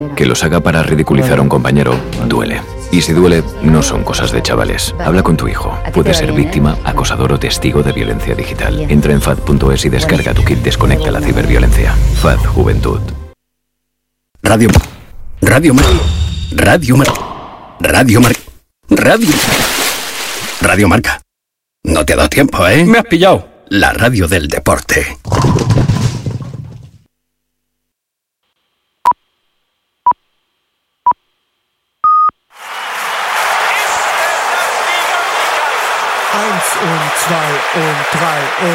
Que los haga para ridiculizar a un compañero duele. Y si duele, no son cosas de chavales. Habla con tu hijo. Puede ser víctima, acosador o testigo de violencia digital. Entra en FAD.es y descarga tu kit Desconecta la ciberviolencia. FAD Juventud. Radio Marca. No te ha dado tiempo, ¿eh? Me has pillado. La radio del deporte. Eins und zwei und drei und